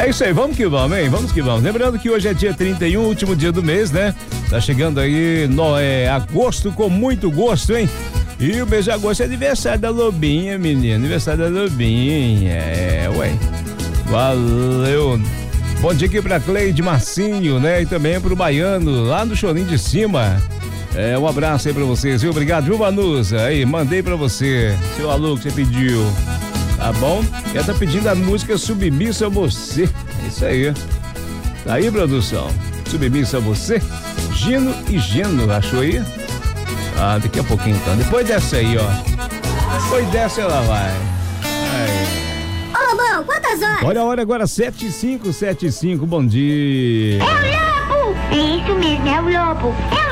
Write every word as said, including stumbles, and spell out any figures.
É isso aí, vamos que vamos, hein? Vamos que vamos. Lembrando que hoje é dia trinta e um, último dia do mês, né? Tá chegando aí no, é, agosto com muito gosto, hein? E o mês de agosto é aniversário da Lobinha, menina. Aniversário da Lobinha. É, ué. Valeu. Bom dia aqui pra Cleide Marcinho, né? E também pro Baiano, lá no Chorinho de Cima. É, um abraço aí pra vocês, viu? Obrigado, viu, Vanusa? Aí, mandei pra você, seu alô que você pediu. Tá bom? Ela tá pedindo a música Submissa a Você. É isso aí. Tá aí, produção? Submissa a Você? Gino e Gino, achou aí? Ah, daqui a pouquinho então. Depois dessa aí, ó. Depois dessa ela vai. Aí. Ô, Lobão, quantas horas? Olha a hora agora, sete e cinco, sete e cinco, bom dia. É o Lobo! É isso mesmo, é o Lobo. É o